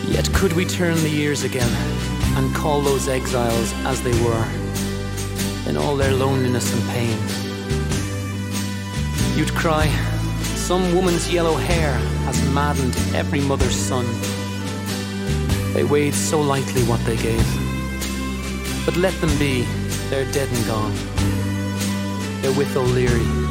Yet could we turn the years again and call those exiles as they were, in all their loneliness and pain? You'd cry, some woman's yellow hair has maddened every mother's son. They weighed so lightly what they gave. But let them be, they're dead and gone. They're with O'Leary,